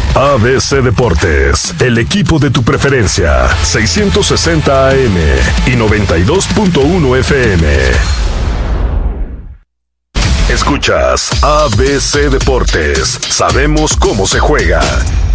ABC Deportes, el equipo de tu preferencia, 660 AM y 92.1 FM. Escuchas ABC Deportes, sabemos cómo se juega.